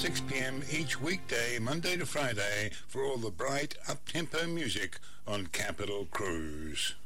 6 p.m. each weekday, Monday to Friday, for all the bright, up-tempo music on Capital Cruise.